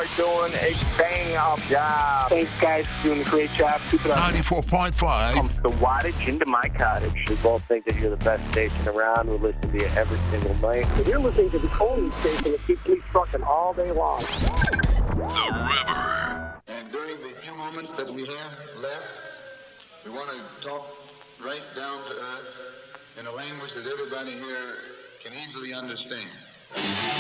are doing a bang-up job. Thanks, guys, for doing a great job. Keep it up. 94.5. Pump the wattage into my cottage. We both think that you're the best station around. We listen to you every single night. So you're listening to the only station that keeps me trucking all day long. The River. And during the few moments that we have left, we want to talk right down to earth in a language that everybody here can easily understand.